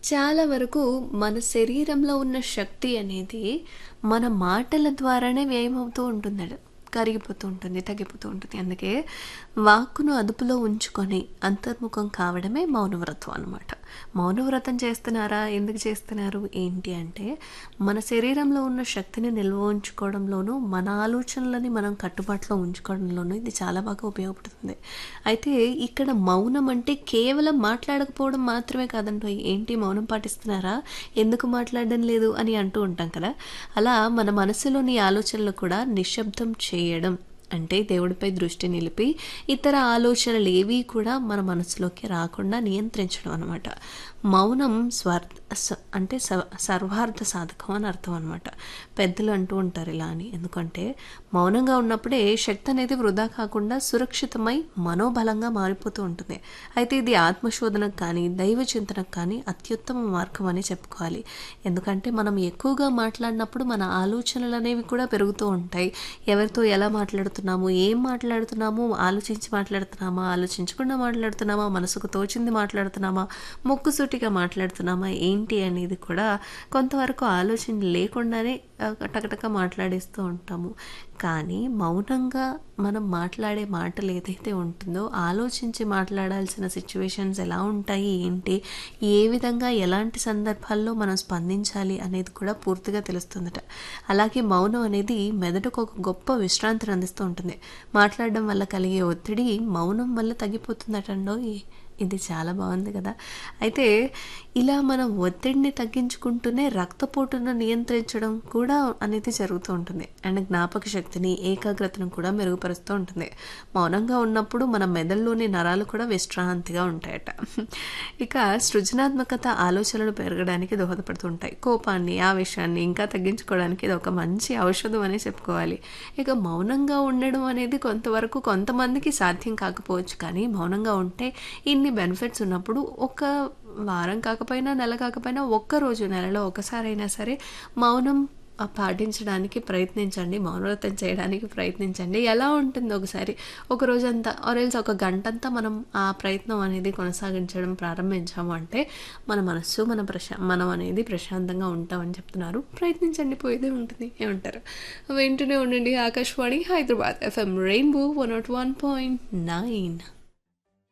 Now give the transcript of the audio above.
చాలా వరకు మన శరీరంలో ఉన్న శక్తి అనేది మన మాటల ద్వారానే వ్యయమవుతూ ఉంటుందట. కరిగిపోతూ ఉంటుంది, తగ్గిపోతూ ఉంటుంది. అందుకే వాక్కును అదుపులో ఉంచుకొని అంతర్ముఖం కావడమే మౌనవ్రతం అనమాట. మౌనవ్రతం చేస్తున్నారా? ఎందుకు చేస్తున్నారు? ఏంటి అంటే మన శరీరంలో ఉన్న శక్తిని నిల్వ ఉంచుకోవడంలోనూ, మన ఆలోచనలని మనం కట్టుబాటులో ఉంచుకోవడంలోనూ ఇది చాలా బాగా ఉపయోగపడుతుంది. అయితే ఇక్కడ మౌనం అంటే కేవలం మాట్లాడకపోవడం మాత్రమే కాదండి. ఏంటి మౌనం పాటిస్తున్నారా? ఎందుకు మాట్లాడడం లేదు అని అంటూ ఉంటాం కదా. అలా మన మనసులోని ఆలోచనలు కూడా నిశ్శబ్దం చేయడం అంటే దేవుడిపై దృష్టి నిలిపి ఇతర ఆలోచనలు ఏవి కూడా మన మనసులోకి రాకుండా నియంత్రించడం అనమాట. మౌనం అంటే సర్వార్థ సాధకం అని అర్థం అనమాట. పెద్దలు అంటూ ఉంటారు ఇలా అని. ఎందుకంటే మౌనంగా ఉన్నప్పుడే శక్తి అనేది వృధా కాకుండా సురక్షితమై మనోబలంగా మారిపోతూ ఉంటుంది. అయితే ఇది ఆత్మశోధనకు కానీ దైవ చింతనకు కానీ అత్యుత్తమ మార్గం అని చెప్పుకోవాలి. ఎందుకంటే మనం ఎక్కువగా మాట్లాడినప్పుడు మన ఆలోచనలు అనేవి కూడా పెరుగుతూ ఉంటాయి. ఎవరితో ఎలా మాట్లాడుతున్నాము, ఏం మాట్లాడుతున్నాము, ఆలోచించి మాట్లాడుతున్నామా, ఆలోచించకుండా మాట్లాడుతున్నామా, మనసుకు తోచింది మాట్లాడుతున్నామా, ముక్కుసూటిగా మాట్లాడుతున్నామా ఏంటి అనేది కూడా కొంతవరకు ఆలోచన లేకుండానే టకటక మాట్లాడేస్తూ ఉంటాము. కానీ మౌనంగా మనం మాట్లాడే మాటలు ఏదైతే ఉంటుందో ఆలోచించి మాట్లాడాల్సిన సిచ్యువేషన్స్ ఎలా ఉంటాయి, ఏంటి, ఏ విధంగా ఎలాంటి సందర్భాల్లో మనం స్పందించాలి అనేది కూడా పూర్తిగా తెలుస్తుందట. అలాగే మౌనం అనేది మెదడుకు ఒక గొప్ప విశ్రాంతిని అందిస్తూ ఉంటుంది. మాట్లాడడం వల్ల కలిగే ఒత్తిడి మౌనం వల్ల తగ్గిపోతుందటండో. ఇది చాలా బాగుంది కదా. అయితే ఇలా మనం ఒత్తిడిని తగ్గించుకుంటూనే రక్తపోటును నియంత్రించడం కూడా అనేది జరుగుతూ ఉంటుంది. అండ్ జ్ఞాపక శక్తిని, ఏకాగ్రతను కూడా మెరుగుపరుస్తూ ఉంటుంది. మౌనంగా ఉన్నప్పుడు మన మెదడులోని నరాలు కూడా విశ్రాంతిగా ఉంటాయట. ఇక సృజనాత్మకత ఆలోచనలు పెరగడానికి దోహదపడుతూ ఉంటాయి. కోపాన్ని, ఆవేశాన్ని ఇంకా తగ్గించుకోవడానికి ఇది ఒక మంచి ఔషధం అని చెప్పుకోవాలి. ఇక మౌనంగా ఉండడం అనేది కొంతవరకు కొంతమందికి సాధ్యం కాకపోవచ్చు. కానీ మౌనంగా ఉంటే ఇన్ని బెనిఫిట్స్ ఉన్నప్పుడు ఒక వారం కాకపోయినా, నెల కాకపోయినా, ఒక్కరోజు నెలలో ఒకసారైనా సరే మౌనం పాటించడానికి ప్రయత్నించండి. మౌనవ్రతం చేయడానికి ప్రయత్నించండి. ఎలా ఉంటుందో ఒకసారి ఒక రోజంతా ఆరెల్స్ ఒక గంటంతా మనం ఆ ప్రయత్నం అనేది కొనసాగించడం ప్రారంభించాము అంటే మన మనస్సు మనం అనేది ప్రశాంతంగా ఉంటామని చెప్తున్నారు. ప్రయత్నించండి, పోయేదే ఉంటుంది. ఏమంటారు? వింటూనే ఉండండి ఆకాశవాణి హైదరాబాద్ FM రెయిన్బో 101.9.